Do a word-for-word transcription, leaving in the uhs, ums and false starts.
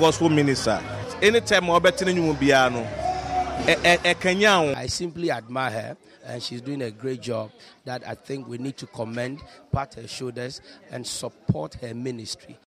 gospel minister. Anytime I bet you will be ano. I simply admire her, and she's doing a great job that I think we need to commend, pat her shoulders, and support her ministry.